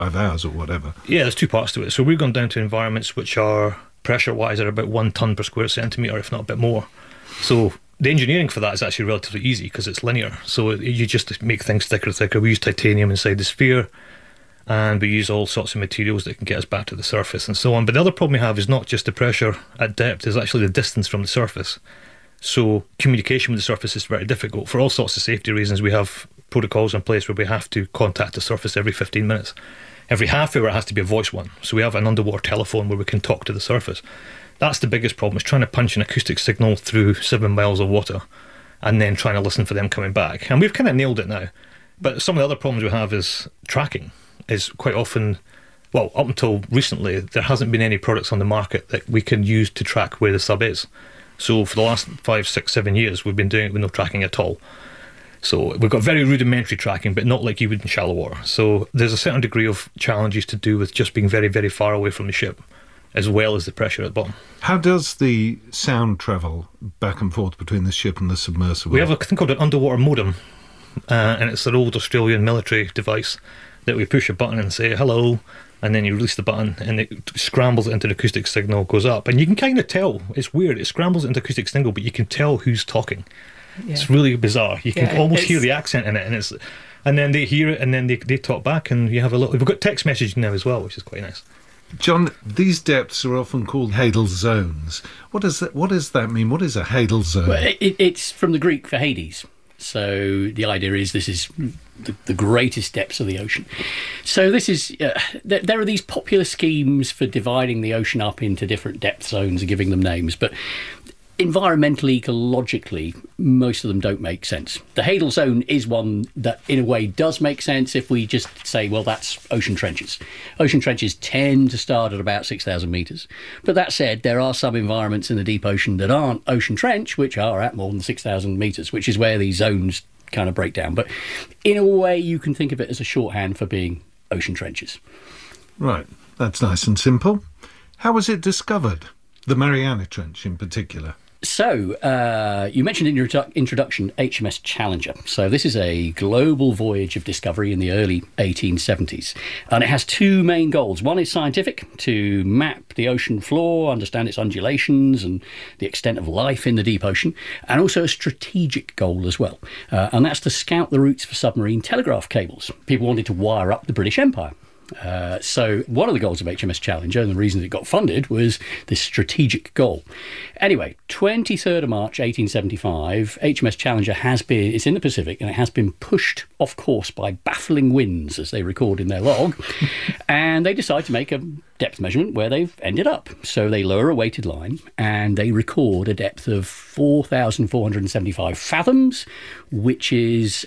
5 hours or whatever. Yeah, there's two parts to it. So we've gone down to environments which are pressure-wise are about 1 tonne per square centimetre, if not a bit more. So the engineering for that is actually relatively easy because it's linear. So you just make things thicker and thicker. We use titanium inside the sphere, and we use all sorts of materials that can get us back to the surface and so on. But the other problem we have is not just the pressure at depth, it's actually the distance from the surface. So communication with the surface is very difficult. For all sorts of safety reasons, we have protocols in place where we have to contact the surface every 15 minutes. Every half hour it has to be a voice one. So we have an underwater telephone where we can talk to the surface. That's the biggest problem, is trying to punch an acoustic signal through 7 miles of water and then trying to listen for them coming back. And we've kind of nailed it now. But some of the other problems we have is tracking. Is quite often, well, up until recently, there hasn't been any products on the market that we can use to track where the sub is. So for the last 5, 6, 7 years, we've been doing it with no tracking at all. So we've got very rudimentary tracking, but not like you would in shallow water. So there's a certain degree of challenges to do with just being very, very far away from the ship, as well as the pressure at the bottom. How does the sound travel back and forth between the ship and the submersible? We have a thing called an underwater modem, and it's an old Australian military device that we push a button and say hello, and then you release the button and it scrambles it into the acoustic signal, goes up, and you can kind of tell. It's weird, it scrambles it into acoustic signal, but you can tell who's talking. Yeah. It's really bizarre. You can almost hear the accent in it, and then they hear it and then they talk back, and you have a little. We've got text messaging now as well, which is quite nice. John, these depths are often called Hadal zones. What does that mean? What is a Hadal zone? Well, it's from the Greek for Hades. So the idea is this is the greatest depths of the ocean. So this is there are these popular schemes for dividing the ocean up into different depth zones and giving them names, but environmentally, ecologically, most of them don't make sense. The Hadal Zone is one that, in a way, does make sense if we just say, well, that's ocean trenches. Ocean trenches tend to start at about 6,000 metres. But that said, there are some environments in the deep ocean that aren't ocean trench, which are at more than 6,000 metres, which is where these zones kind of break down. But in a way, you can think of it as a shorthand for being ocean trenches. Right, that's nice and simple. How was it discovered? The Mariana Trench in particular. So, you mentioned in your introduction HMS Challenger. So this is a global voyage of discovery in the early 1870s. And it has two main goals. One is scientific, to map the ocean floor, understand its undulations and the extent of life in the deep ocean, and also a strategic goal as well. And that's to scout the routes for submarine telegraph cables. People wanted to wire up the British Empire. So one of the goals of HMS Challenger, and the reason it got funded, was this strategic goal. Anyway, 23rd of March 1875, HMS Challenger it's in the Pacific, and it has been pushed off course by baffling winds, as they record in their log, and they decide to make a depth measurement where they've ended up. So they lower a weighted line and they record a depth of 4,475 fathoms, which is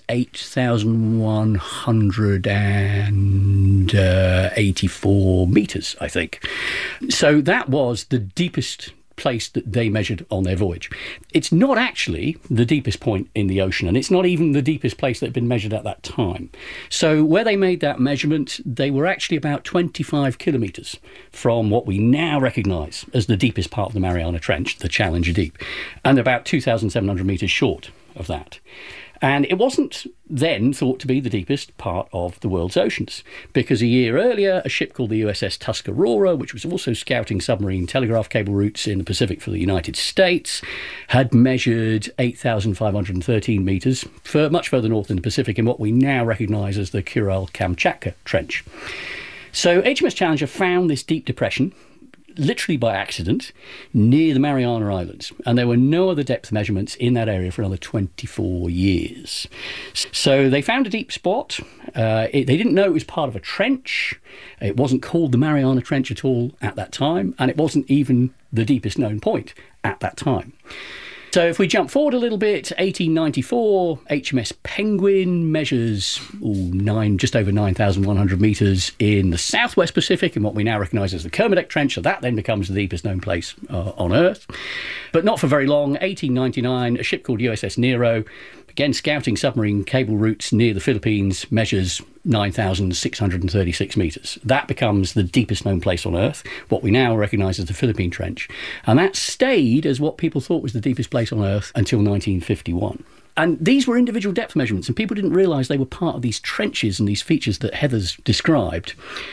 8,184 metres, I think. So that was the deepest place that they measured on their voyage. It's not actually the deepest point in the ocean, and it's not even the deepest place that had been measured at that time. So where they made that measurement, they were actually about 25 kilometres from what we now recognise as the deepest part of the Mariana Trench, the Challenger Deep, and about 2,700 metres short of that. And it wasn't then thought to be the deepest part of the world's oceans, because a year earlier, a ship called the USS Tuscarora, which was also scouting submarine telegraph cable routes in the Pacific for the United States, had measured 8,513 metres, much further north in the Pacific, in what we now recognise as the Kuril-Kamchatka Trench. So HMS Challenger found this deep depression, literally by accident, near the Mariana Islands, and there were no other depth measurements in that area for another 24 years. So they found a deep spot. They didn't know it was part of a trench. It wasn't called the Mariana Trench at all at that time, and it wasn't even the deepest known point at that time. So if we jump forward a little bit, 1894, HMS Penguin measures just over 9,100 metres in the southwest Pacific in what we now recognise as the Kermadec Trench, so that then becomes the deepest known place on Earth. But not for very long. 1899, a ship called USS Nero, again scouting submarine cable routes near the Philippines, measures 9,636 metres. That becomes the deepest known place on Earth, what we now recognise as the Philippine Trench. And that stayed as what people thought was the deepest place on Earth until 1951. And these were individual depth measurements, and people didn't realise they were part of these trenches and these features that Heather's described.